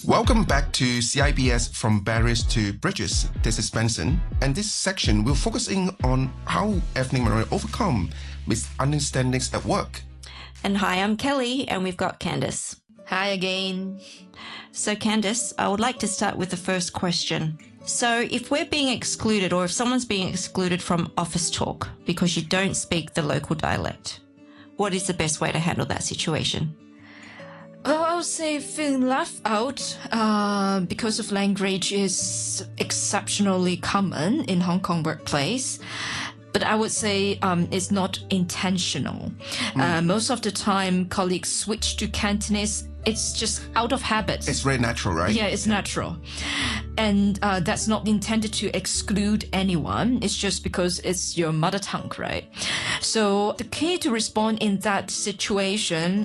Welcome back to CIBS From Barriers to Bridges. This is Benson, and this section we're focusing on how ethnic minorities overcome misunderstandings at work. And hi, I'm Kelly, and we've got Candice. Hi again. So Candice, I would like to start with the first question. So if we're being excluded, or if someone's being excluded from office talk because you don't speak the local dialect, what is the best way to handle that situation? Well, I would say feeling left out because of language is exceptionally common in Hong Kong workplace. But I would say it's not intentional. Most of the time, colleagues switch to Cantonese. It's just out of habit. It's very natural, right? Yeah, it's natural. And that's not intended to exclude anyone. It's just because it's your mother tongue, right? So the key to respond in that situation